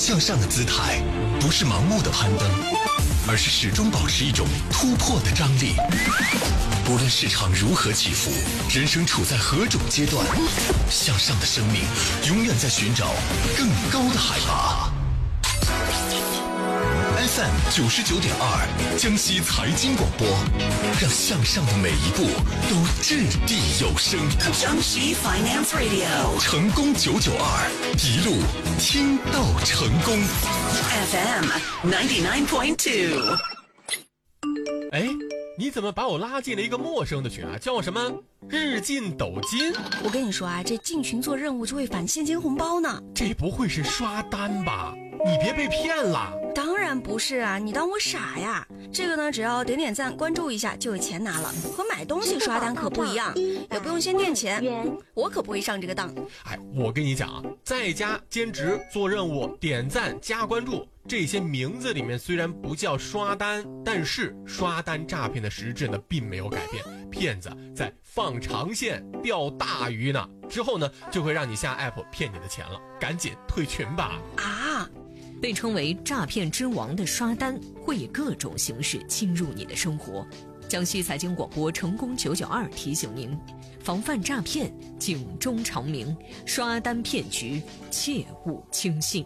向上的姿态不是盲目的攀登，而是始终保持一种突破的张力。无论市场如何起伏，人生处在何种阶段，向上的生命永远在寻找更高的海拔。FM 99.2江西财经广播，让向上的每一步都掷地有声。 江西 Finance Radio 成功992，一路听到成功。 FM 99.2。 哎，你怎么把我拉进了一个陌生的群啊？叫什么日进斗金？ 我跟你说啊，这进群做任务就会返现金红包呢。 这不会是刷单吧？你别被骗了。 当然不是啊，你当我傻呀？这个呢，只要点点赞关注一下就有钱拿了，和买东西刷单可不一样，也不用先垫钱，我可不会上这个当。 哎，我跟你讲啊，在家兼职做任务点赞加关注，这些名字里面虽然不叫刷单，但是刷单诈骗的实质呢并没有改变，骗子在放长线钓大鱼呢，之后呢就会让你下 app 骗你的钱了，赶紧退群吧。 啊， 被称为诈骗之王的刷单会以各种形式侵入你的生活。江西财经广播成功992提醒您，防范诈骗，警钟长鸣，刷单骗局切勿轻信。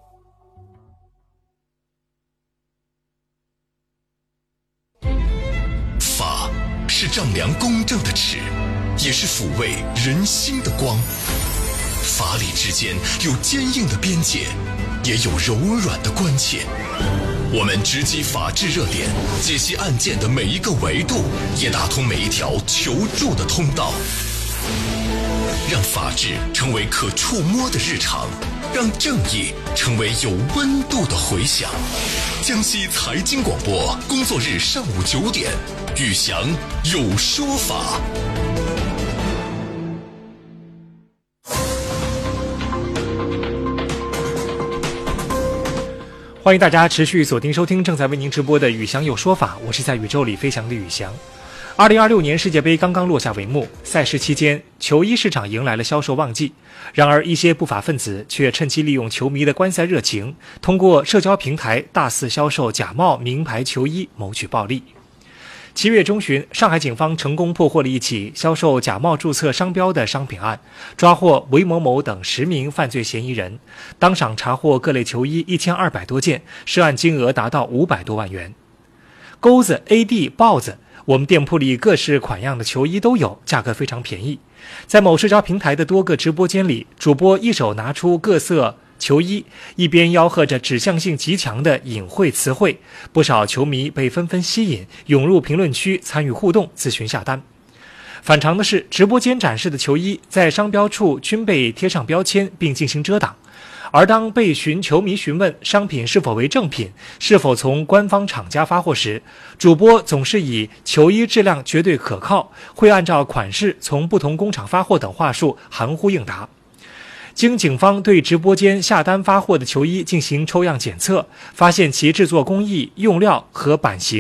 法是丈量公正的尺，也是抚慰人心的光。法理之间有坚硬的边界，也有柔软的关切。我们直击法治热点，解析案件的每一个维度，也打通每一条求助的通道，让法治成为可触摸的日常，让正义成为有温度的回响。江西财经广播，工作日上午9点，宇翔有说法。 欢迎大家持续锁定收听正在为您直播的宇翔有说法，我是在宇宙里飞翔的宇翔。2026年世界杯刚刚落下帷幕，赛事期间球衣市场迎来了销售旺季，然而一些不法分子却趁机利用球迷的观赛热情，通过社交平台大肆销售假冒名牌球衣，谋取暴利。7月中旬，上海警方成功破获了一起销售假冒注册商标的商品案，抓获韦某某等10名犯罪嫌疑人，当场查获各类球衣1200多件，涉案金额达到500多万元。钩子、AD、豹子，我们店铺里各式款样的球衣都有，价格非常便宜。在某社交平台的多个直播间里，主播一手拿出各色球衣，一边吆喝着指向性极强的隐晦词汇，不少球迷被纷纷吸引，涌入评论区参与互动，咨询下单。反常的是，直播间展示的球衣在商标处均被贴上标签并进行遮挡，而当被球迷询问商品是否为正品，是否从官方厂家发货时，主播总是以球衣质量绝对可靠，会按照款式从不同工厂发货等话术含糊应答。经警方对直播间下单发货的球衣进行抽样检测，发现其制作工艺、用料和版型